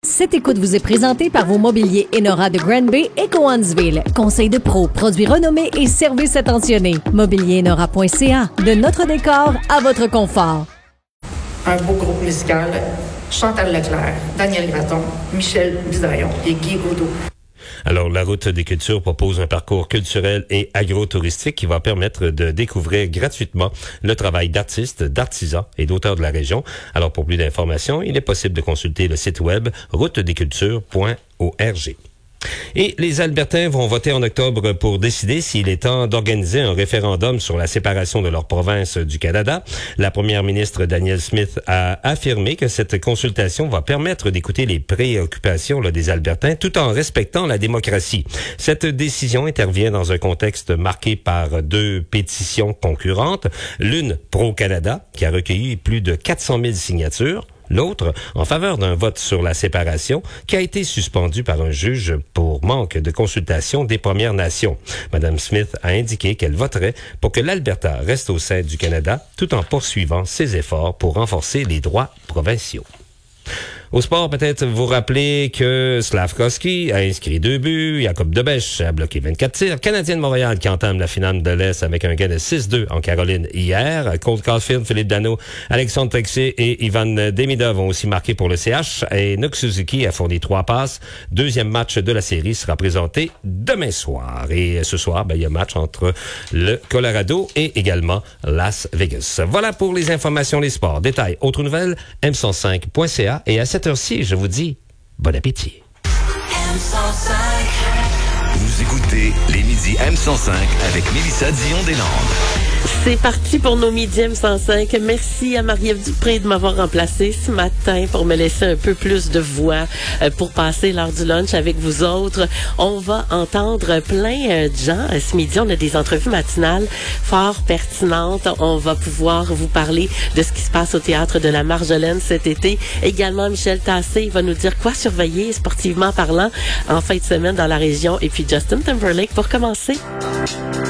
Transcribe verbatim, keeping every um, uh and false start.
Cette écoute vous est présentée par vos mobiliers Enora de Grand Bay et Cowansville. Conseil de pro, produits renommés et services attentionnés. mobilier enora point c a. De notre décor à votre confort. Un beau groupe musical. Chantal Leclerc, Daniel Gratton, Michel Bisaillon et Guy Godot. Alors, la Route des Cultures propose un parcours culturel et agro-touristique qui va permettre de découvrir gratuitement le travail d'artistes, d'artisans et d'auteurs de la région. Alors, pour plus d'informations, il est possible de consulter le site web route des cultures point org. Et les Albertains vont voter en octobre pour décider s'il est temps d'organiser un référendum sur la séparation de leur province du Canada. La première ministre Danielle Smith a affirmé que cette consultation va permettre d'écouter les préoccupations là, des Albertains tout en respectant la démocratie. Cette décision intervient dans un contexte marqué par deux pétitions concurrentes. L'une pro-Canada, qui a recueilli plus de quatre cent mille signatures. L'autre, en faveur d'un vote sur la séparation, qui a été suspendu par un juge pour manque de consultation des Premières Nations. Madame Smith a indiqué qu'elle voterait pour que l'Alberta reste au sein du Canada, tout en poursuivant ses efforts pour renforcer les droits provinciaux. Au sport, peut-être vous rappelez que Slavkovski a inscrit deux buts, Jacob Debèche a bloqué vingt-quatre tirs, Canadien de Montréal qui entame la finale de l'Est avec un gain de six deux en Caroline hier, Cole Caulfield, Philippe Danault, Alexandre Texier et Ivan Demidov ont aussi marqué pour le C H et Nuk Suzuki a fourni trois passes. Deuxième match de la série sera présenté demain soir. Et ce soir, ben, il y a un match entre le Colorado et également Las Vegas. Voilà pour les informations des sports. Détails, autres nouvelles, m cent cinq point c a et à cette heure-ci, je vous dis bon appétit. M cent cinq. Vous écoutez les midis M cent cinq avec Mélissa Dion-Deslandes. C'est parti pour nos midis M cent cinq. Merci à Marie-Ève Dupré de m'avoir remplacé ce matin pour me laisser un peu plus de voix pour passer l'heure du lunch avec vous autres. On va entendre plein de gens. Ce midi, on a des entrevues matinales fort pertinentes. On va pouvoir vous parler de ce qui se passe au Théâtre de la Marjolaine cet été. Également, Michel Tassé va nous dire quoi surveiller sportivement parlant en fin de semaine dans la région. Et puis Justin Timberlake pour commencer.